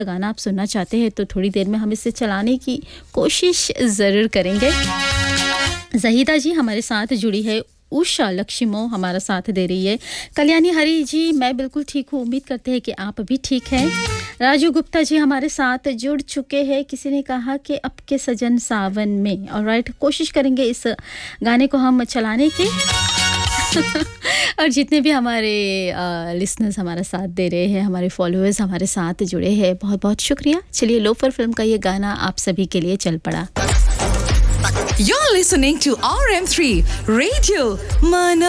गाना आप सुनना चाहते हैं तो थोड़ी देर में हम इसे चलाने की कोशिश ज़रूर करेंगे। ज़हीदा जी हमारे साथ जुड़ी है, उषा लक्ष्मो हमारा साथ दे रही है, कल्याणी हरी जी मैं बिल्कुल ठीक हूँ, उम्मीद करते हैं कि आप भी ठीक हैं। राजू गुप्ता जी हमारे साथ जुड़ चुके हैं, किसी ने कहा कि अब के सजन सावन में। ऑलराइट, कोशिश करेंगे इस गाने को हम चलाने की। और जितने भी हमारे लिसनर्स हमारा साथ दे रहे हैं, हमारे फॉलोअर्स हमारे साथ जुड़े हैं, बहुत बहुत शुक्रिया। चलिए लोफर फिल्म का ये गाना आप सभी के लिए चल पड़ा। You're listening to RM3 Radio Mana